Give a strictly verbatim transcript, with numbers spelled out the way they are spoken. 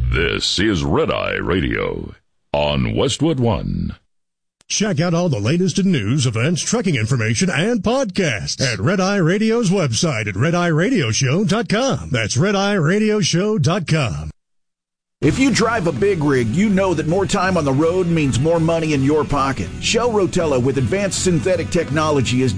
This is Red Eye Radio on Westwood One. Check out all the latest in news, events, trucking information, and podcasts at Red Eye Radio's website at red eye radio show dot com. That's red eye radio show dot com. If you drive a big rig, you know that more time on the road means more money in your pocket. Shell Rotella with advanced synthetic technology is